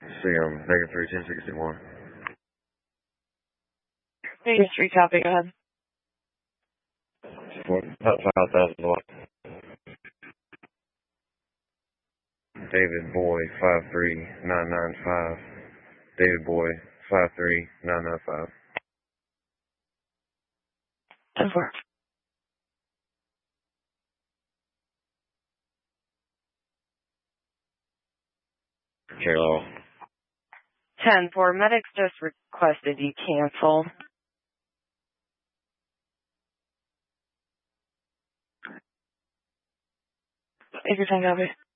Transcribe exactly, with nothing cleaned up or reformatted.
See, um, negative three, ten sixty-one. Negative three, copy, go ahead. What, about five thousand one. David Boy, five three nine nine five. David Boy, five three nine nine five. ten four. Carol. ten four, medics just requested you cancel. Take your time, copy.